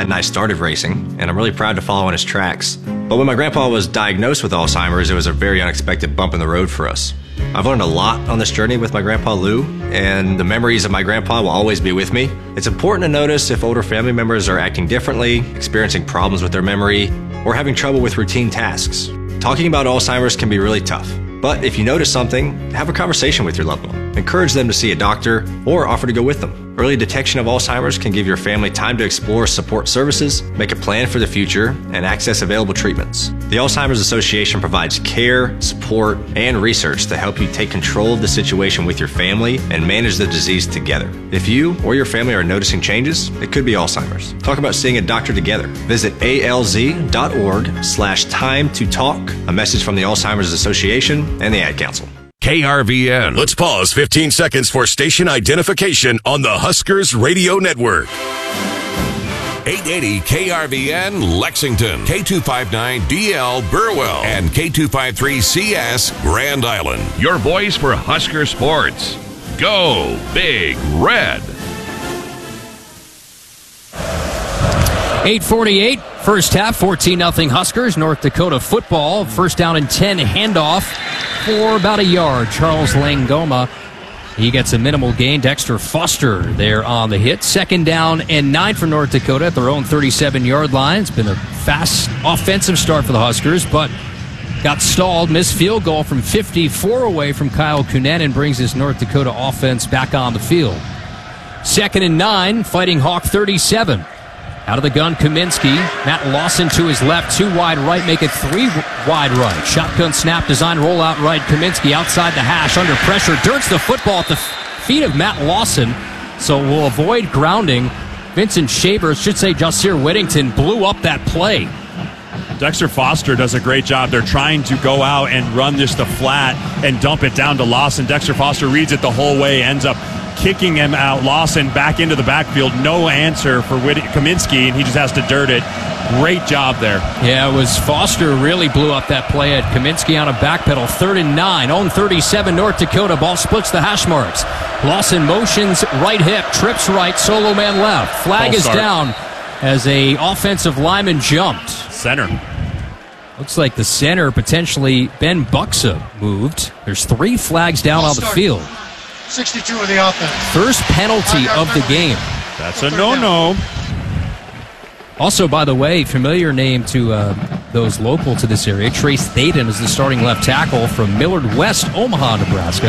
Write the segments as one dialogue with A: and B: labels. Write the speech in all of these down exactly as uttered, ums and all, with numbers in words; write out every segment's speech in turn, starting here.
A: dad and I started racing, and I'm really proud to follow in his tracks. But when my grandpa was diagnosed with Alzheimer's, it was a very unexpected bump in the road for us. I've learned a lot on this journey with my grandpa Lou, and the memories of my grandpa will always be with me. It's important to notice if older family members are acting differently, experiencing problems with their memory, or having trouble with routine tasks. Talking about Alzheimer's can be really tough, but if you notice something, have a conversation with your loved one. Encourage them to see a doctor or offer to go with them. Early detection of Alzheimer's can give your family time to explore support services, make a plan for the future, and access available treatments. The Alzheimer's Association provides care, support, and research to help you take control of the situation with your family and manage the disease together. If you or your family are noticing changes, it could be Alzheimer's. Talk about seeing a doctor together. Visit alz.org slash time to talk. A message from the Alzheimer's Association and the Ad Council.
B: K R V N. Let's pause fifteen seconds for station identification on the Huskers Radio Network. eight eighty K R V N Lexington, K two fifty-nine D L Burwell, and K two fifty-three C S Grand Island. Your voice for Husker sports. Go Big Red.
C: eight forty-eight, first half, fourteen nothing Huskers, North Dakota football. First down and ten, handoff for about a yard. Charles Langoma, he gets a minimal gain. Dexter Foster there on the hit. Second down and nine for North Dakota at their own thirty-seven-yard line. It's been a fast offensive start for the Huskers, but got stalled. Missed field goal from fifty-four away from Kyle Kunanen brings this North Dakota offense back on the field. Second and nine, Fighting Hawk thirty-seven. Out of the gun, Kaminsky. Matt Lawson to his left, two wide right, make it three wide right. Shotgun snap, design, roll out right. Kaminsky outside the hash, under pressure. Dirts the football at the feet of Matt Lawson, so will avoid grounding. Vincent Shaver, should say Jasir Whittington, blew up that play.
D: Dexter Foster does a great job. They're trying to go out and run just the flat and dump it down to Lawson. Dexter Foster reads it the whole way, ends up kicking him out. Lawson back into the backfield. No answer for Whitt- Kaminsky, and he just has to dirt it. Great job there.
C: Yeah, it was Foster really blew up that play at Kaminsky on a backpedal. Third and nine. Own thirty-seven, North Dakota. Ball splits the hash marks. Lawson motions right hip, trips right, solo man left. Flag
D: False
C: is
D: start.
C: down as a offensive lineman jumped.
D: Center.
C: Looks like the center, potentially Ben Buxa, moved. There's three flags down on the field.
E: sixty-two of the offense.
C: First penalty of the game.
D: That's a no-no.
C: Also, by the way, familiar name to uh, those local to this area. Trace Thaden is the starting left tackle from Millard West, Omaha, Nebraska.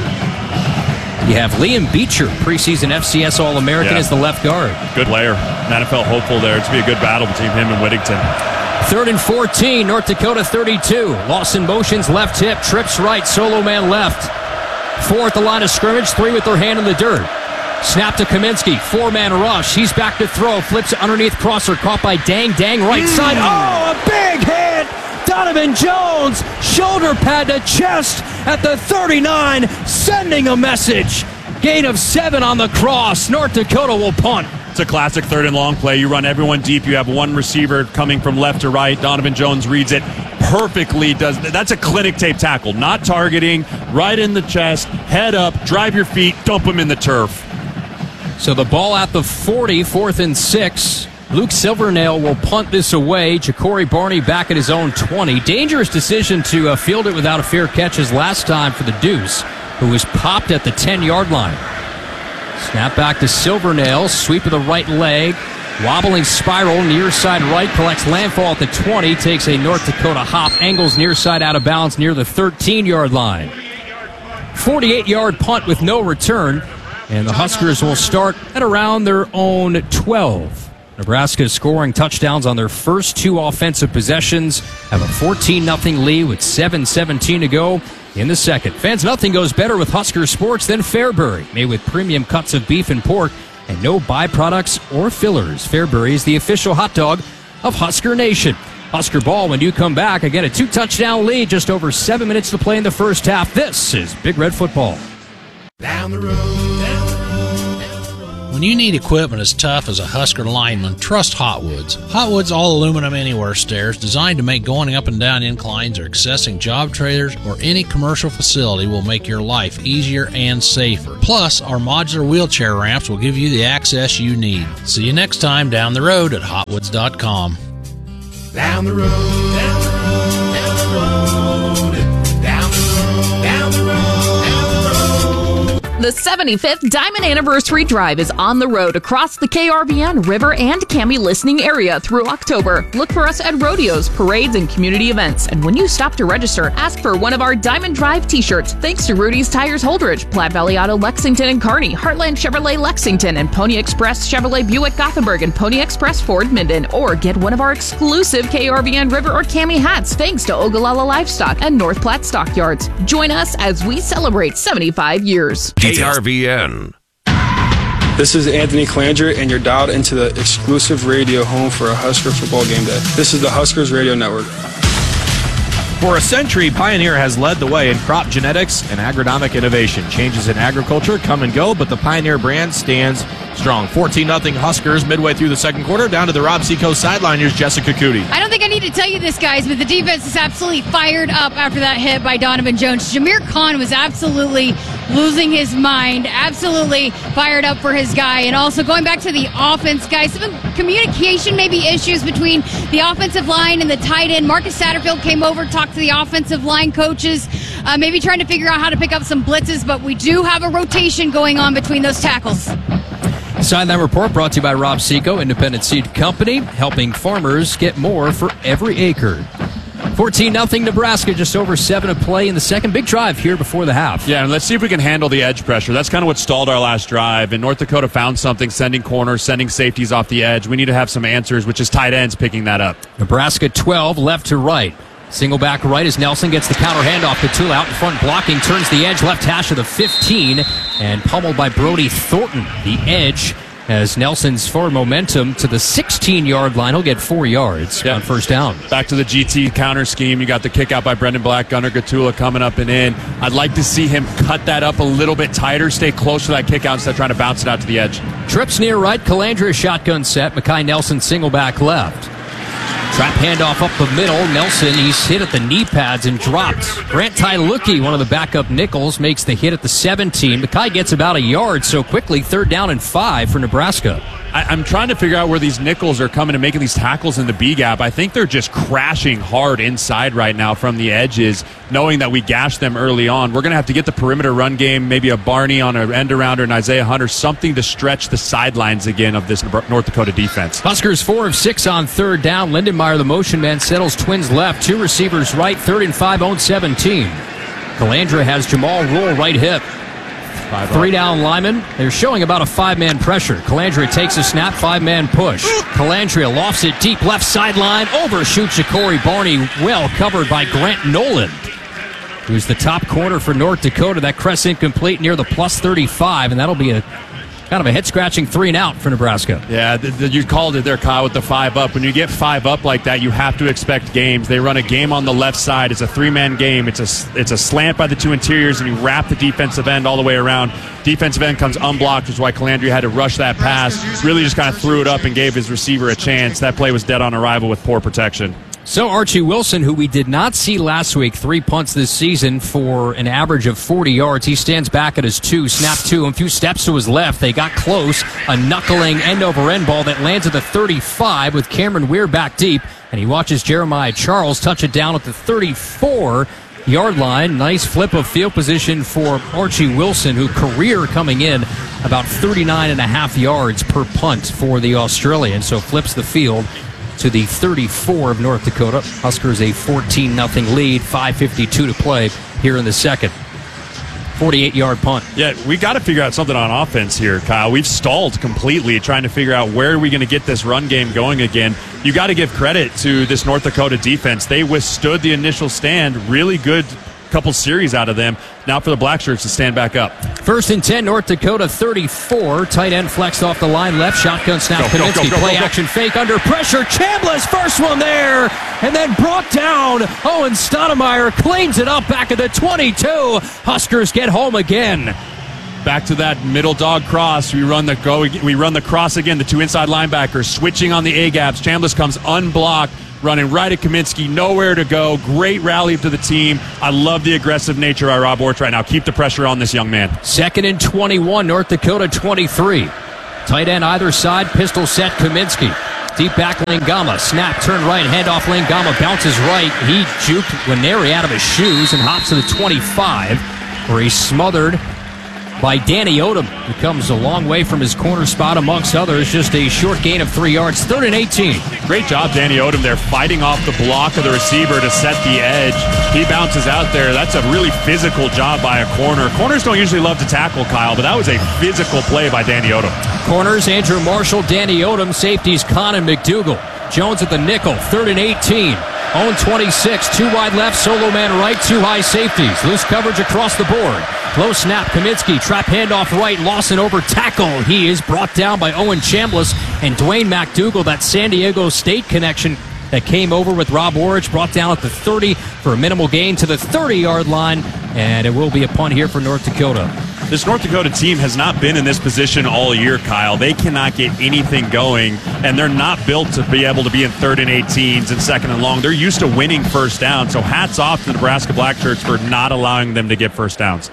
C: You have Liam Beecher, preseason F C S All-American,
D: Yeah.
C: as the left guard.
D: Good player. An N F L hopeful there. It's be a good battle between him and Whittington.
C: Third and fourteen, North Dakota thirty-two. Lawson motions left hip, trips right, solo man left. Four at the line of scrimmage, three with their hand in the dirt. Snap to Kaminsky, four-man rush. He's back to throw, flips underneath crosser, caught by Dang Dang right mm. side. Oh, a big hit! Donovan Jones, shoulder pad to chest at the thirty-nine, sending a message. Gain of seven on the cross. North Dakota will punt.
D: It's a classic third and long play. You run everyone deep. You have one receiver coming from left to right. Donovan Jones reads it perfectly. Does That's a clinic tape tackle. Not targeting, right in the chest, head up, drive your feet, dump him in the turf.
C: So the ball at the forty, fourth and six. Luke Silvernail will punt this away. Ja'Cory Barney back at his own twenty. Dangerous decision to uh, field it without a fair catch as last time for the Deuce, who was popped at the ten-yard line. Snap back to Silvernail. Sweep of the right leg. Wobbling spiral, near side right. Collects landfall at the twenty. Takes a North Dakota hop. Angles near side out of bounds near the thirteen-yard line. forty-eight-yard punt with no return. And the Huskers will start at around their own twelve. Nebraska is scoring touchdowns on their first two offensive possessions. Have a fourteen nothing lead with seven seventeen to go in the second. Fans, nothing goes better with Husker sports than Fairbury, made with premium cuts of beef and pork and no byproducts or fillers. Fairbury is the official hot dog of Husker Nation. Husker ball when you come back. Again, a two-touchdown lead, just over seven minutes to play in the first half. This is Big Red Football.
F: Down the road, down the road, down the road. When you need equipment as tough as a Husker lineman, trust Hotwoods. Hotwoods all aluminum anywhere stairs designed to make going up and down inclines or accessing job trailers or any commercial facility will make your life easier and safer. Plus, our modular wheelchair ramps will give you the access you need. See you next time down the road at hotwoods dot com.
G: Down the road, down the road, down the road, down the road, down the road, down the road.
H: The seventy-fifth Diamond Anniversary Drive is on the road across the K R V N, River, and Cami listening area through October. Look for us at rodeos, parades, and community events. And when you stop to register, ask for one of our Diamond Drive t-shirts. Thanks to Rudy's Tires Holdridge, Platte Valley Auto Lexington and Kearney, Heartland Chevrolet Lexington, and Pony Express Chevrolet Buick Gothenburg, and Pony Express Ford Minden. Or get one of our exclusive K R V N, River, or Cami hats thanks to Ogallala Livestock and North Platte Stockyards. Join us as we celebrate seventy-five years.
B: K R V N.
I: This is Anthony Calanger, and you're dialed into the exclusive radio home for a Husker football game day. This is the Huskers Radio Network.
J: For a century, Pioneer has led the way in crop genetics and agronomic innovation. Changes in agriculture come and go, but the Pioneer brand stands strong. fourteen nothing Huskers midway through the second quarter. Down to the Rob Seacoast sideline. Here's Jessica Cootie.
K: I don't think I need to tell you this, guys, but the defense is absolutely fired up after that hit by Donovan Jones. Jameer Khan was absolutely losing his mind, absolutely fired up for his guy. And also going back to the offense, guys, some communication maybe issues between the offensive line and the tight end. Marcus Satterfield came over, talked to the offensive line coaches, uh, maybe trying to figure out how to pick up some blitzes, but we do have a rotation going on between those tackles.
C: Sideline Report brought to you by Rob Seco, Independent Seed Company, helping farmers get more for every acre. fourteen nothing Nebraska, just over seven to play in the second. Big drive here before the half.
D: Yeah, and let's see if we can handle the edge pressure. That's kind of what stalled our last drive. And North Dakota found something, sending corners, sending safeties off the edge. We need to have some answers, which is tight ends picking that up.
C: Nebraska twelve, left to right. Single back right as Nelson gets the counter handoff to Tula out in front blocking, turns the edge left hash of the fifteen, and pummeled by Brody Thornton. The edge as Nelson's forward momentum to the sixteen-yard line. He'll get four yards yeah. on first down.
D: Back to the G T counter scheme. You got the kick out by Brendan Black, Gunnar Gatula coming up and in. I'd like to see him cut that up a little bit tighter, stay close to that kick out instead of trying to bounce it out to the edge.
C: Trips near right, Calandra shotgun set, Makai Nelson single back left. Trap handoff up the middle. Nelson, he's hit at the knee pads and dropped. Grant Tyluki, one of the backup nickels, makes the hit at the seventeen. Makai gets about a yard so quickly. Third down and five for Nebraska.
D: I, I'm trying to figure out where these nickels are coming and making these tackles in the B-gap. I think they're just crashing hard inside right now from the edges, knowing that we gashed them early on. We're going to have to get the perimeter run game, maybe a Barney on an end-around or an Isaiah Hunter, something to stretch the sidelines again of this North Dakota defense.
C: Huskers four of six on third down. Lindenmeyer, the motion man, settles twins left. Two receivers right. Third and five, own seventeen. Calandra has Jamal Rule right hip. Five Three down linemen. They're showing about a five-man pressure. Calandria takes a snap, five-man push. Calandria lofts it deep left sideline. Overshoots Ja'Cory Barney. Well covered by Grant Nolan, who's the top corner for North Dakota. That crest incomplete near the plus thirty-five, and that'll be a kind of a head-scratching three and out for Nebraska.
D: Yeah, the, the, you called it there, Kyle, with the five up. When you get five up like that, you have to expect games. They run a game on the left side. It's a three-man game. It's a, it's a slant by the two interiors, and you wrap the defensive end all the way around. Defensive end comes unblocked, which is why Calandria had to rush that pass. Really just kind of threw it up and gave his receiver a chance. That play was dead on arrival with poor protection.
C: So Archie Wilson, who we did not see last week, three punts this season for an average of forty yards. He stands back at his two, snap two, a few steps to his left. They got close. A knuckling end-over-end ball that lands at the thirty-five with Cameron Weir back deep. And he watches Jeremiah Charles touch it down at the thirty-four-yard line. Nice flip of field position for Archie Wilson, who career coming in about thirty-nine and a half yards per punt for the Australian. So flips the field to the thirty-four of North Dakota. Huskers a fourteen nothing lead, five fifty-two to play here in the second. forty-eight-yard punt.
D: Yeah, we got to figure out something on offense here, Kyle. We've stalled completely trying to figure out where are we going to get this run game going again. You got to give credit to this North Dakota defense. They withstood the initial stand. Really good couple series out of them. Now for the Black Shirts to stand back up.
C: First and ten, North Dakota thirty-four. Tight end flexed off the line left. Shotgun snap.
D: Go, go,
C: Kaminsky.
D: go, go,
C: Play
D: go, go.
C: action fake under pressure. Chambliss, first one there. And then brought down. Owen Stoudemire cleans it up back at the twenty-two. Huskers get home again.
D: back to that middle dog cross. We run the go. We run the cross again. The two inside linebackers switching on the A-gaps. Chambliss comes unblocked, running right at Kaminsky. Nowhere to go. Great rally to the team. I love the aggressive nature of Rob Orch right now. Keep the pressure on this young man.
C: Second and twenty-one, North Dakota twenty-three. Tight end either side, pistol set, Kaminsky. Deep back, Langama. Snap, turn right, hand off Langama. Bounces right. He juked Nwaneri out of his shoes and hops to the twenty-five, where he's smothered by Danny Odom, who comes a long way from his corner spot amongst others. Just a short gain of three yards. Third and eighteen.
D: Great job, Danny Odom there, fighting off the block of the receiver to set the edge. He bounces out there. That's a really physical job by a corner. Corners don't usually love to tackle, Kyle, but that was a physical play by Danny Odom.
C: Corners, Andrew Marshall, Danny Odom. Safeties, Con and McDougal. Jones at the nickel. Third and eighteen. Own twenty-six. Two wide left, solo man right, two high safeties. Loose coverage across the board. Low snap, Kaminsky, trap handoff right, Lawson over tackle. He is brought down by Owen Chambliss and Dwayne McDougal, that San Diego State connection that came over with Rob Orch, brought down at the thirty for a minimal gain to the thirty-yard line, and it will be a punt here for North Dakota.
D: This North Dakota team has not been in this position all year, Kyle. They cannot get anything going, and they're not built to be able to be in third and eighteens and second and long. They're used to winning first down, so hats off to the Nebraska Blackshirts for not allowing them to get first downs.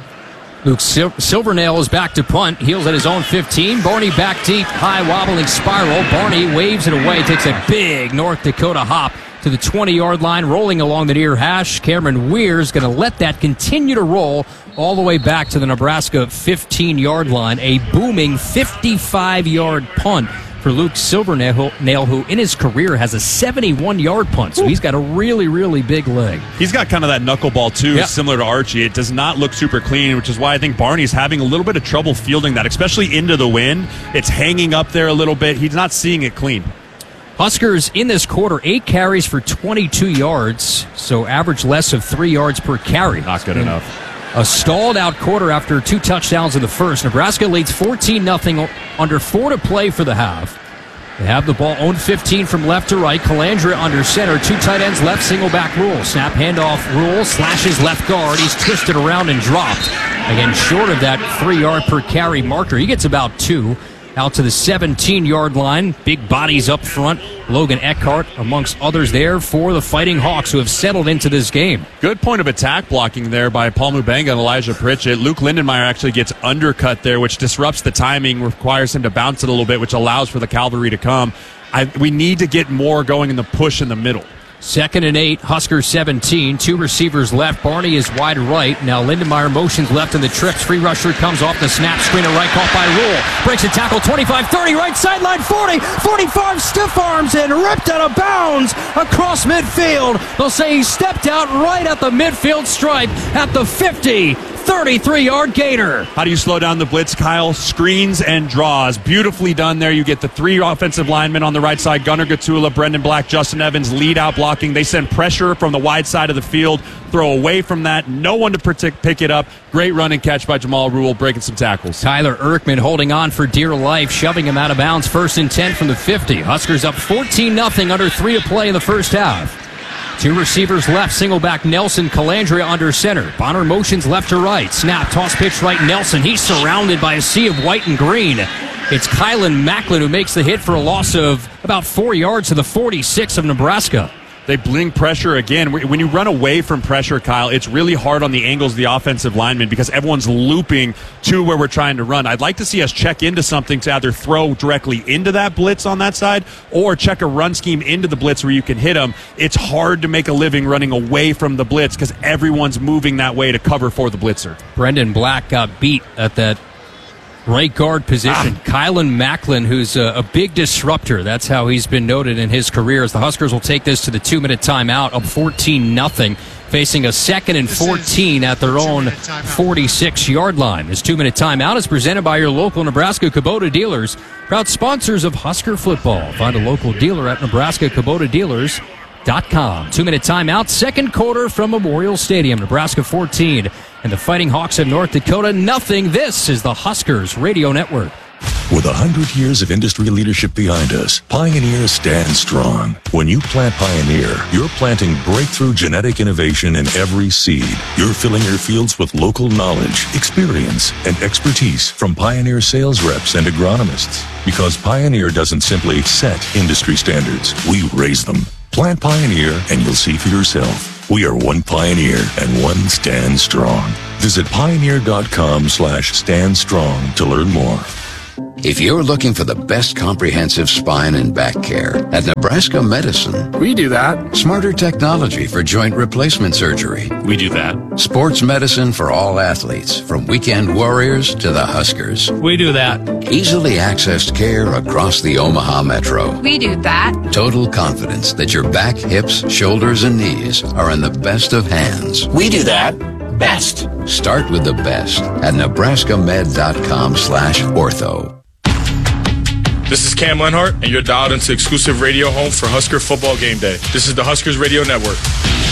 C: Luke Sil- Silvernail is back to punt. Heels at his own fifteen. Barney back deep. High wobbling spiral. Barney waves it away. Takes a big North Dakota hop to the twenty-yard line. Rolling along the near hash. Cameron Weir is going to let that continue to roll all the way back to the Nebraska fifteen-yard line. A booming fifty-five-yard punt for Luke Silvernail, who in his career has a seventy-one-yard punt. So he's got a really, really big leg.
D: He's got kind of that knuckleball, too, yep. Similar to Archie. It does not look super clean, which is why I think Barney's having a little bit of trouble fielding that, especially into the wind. It's hanging up there a little bit. He's not seeing it clean.
C: Huskers in this quarter, eight carries for twenty-two yards, so average less of three yards per carry.
D: Not good
C: and
D: enough.
C: A stalled out quarter after two touchdowns in the first. Nebraska leads fourteen nothing, under four to play for the half. They have the ball, owned fifteen from left to right. Calandra under center, two tight ends left, single back Rule. Snap handoff, Rule slashes left guard. He's twisted around and dropped. Again, short of that three yard per carry marker. He gets about two. Out to the seventeen-yard line. Big bodies up front. Logan Eckhart amongst others there for the Fighting Hawks, who have settled into this game.
D: Good point of attack blocking there by Paul Mubenga and Elijah Pritchett. Luke Lindenmeyer actually gets undercut there, which disrupts the timing, requires him to bounce it a little bit, which allows for the cavalry to come. I, we need to get more going in the push in the middle.
C: Second and eight, Huskers seventeen. Two receivers left. Barney is wide right. Now Lindenmeyer motions left in the trips. Free rusher comes off the snap. Screen right, caught by Rule. Breaks a tackle, twenty-five thirty, right sideline, forty, forty-five, stiff arms and ripped out of bounds across midfield. They'll say he stepped out right at the midfield stripe at the fifty. thirty-three-yard gainer.
D: How do you slow down the blitz, Kyle? Screens and draws. Beautifully done there. You get the three offensive linemen on the right side, Gunnar Gatula, Brendan Black, Justin Evans, lead out blocking. They send pressure from the wide side of the field, throw away from that. No one to protect, pick it up. Great run and catch by Jamal Rule, breaking some tackles.
C: Tyler Erkman holding on for dear life, shoving him out of bounds. First and ten from the fifty. Huskers up fourteen nothing, under three to play in the first half. Two receivers left, single back Nelson, Calandria under center. Bonner motions left to right. Snap, toss pitch right, Nelson. He's surrounded by a sea of white and green. It's Kylan Macklin who makes the hit for a loss of about four yards to the forty-six of Nebraska.
D: They bling pressure again. When you run away from pressure, Kyle, it's really hard on the angles of the offensive linemen because everyone's looping to where we're trying to run. I'd like to see us check into something to either throw directly into that blitz on that side or check a run scheme into the blitz where you can hit them. It's hard to make a living running away from the blitz because everyone's moving that way to cover for the blitzer.
C: Brendan Black got beat at that right guard position. Ah. Kylan Macklin, who's a, a big disruptor. That's how he's been noted in his career, as the Huskers will take this to the two-minute timeout, up fourteen nothing, facing a second and fourteen at their own forty-six-yard line. This two-minute timeout is presented by your local Nebraska Kubota dealers, proud sponsors of Husker football. Find a local dealer at Nebraska Kubota Dealers dot com. Two-minute timeout, second quarter from Memorial Stadium. Nebraska fourteen and the Fighting Hawks of North Dakota nothing. This is the Huskers Radio Network.
L: With a hundred years of industry leadership behind us, Pioneer stands strong. When you plant Pioneer, you're planting breakthrough genetic innovation in every seed. You're filling your fields with local knowledge, experience, and expertise from Pioneer sales reps and agronomists. Because Pioneer doesn't simply set industry standards, we raise them. Plant Pioneer and you'll see for yourself. We are one Pioneer and one Stand Strong. Visit pioneer.com slash stand strong to learn more.
M: If you're looking for the best comprehensive spine and back care, at Nebraska Medicine,
N: we do that.
M: Smarter technology for joint replacement surgery,
N: we do that.
M: Sports medicine for all athletes, from weekend warriors to the Huskers,
N: we do that.
M: Easily accessed care across the Omaha Metro,
O: we do that.
M: Total confidence that your back, hips, shoulders, and knees are in the best of hands,
N: we do that. Best.
M: Start with the best at nebraskamed.com slash ortho.
I: This is Cam Lenhart, and you're dialed into exclusive radio home for Husker Football Game Day. This is the Huskers Radio Network.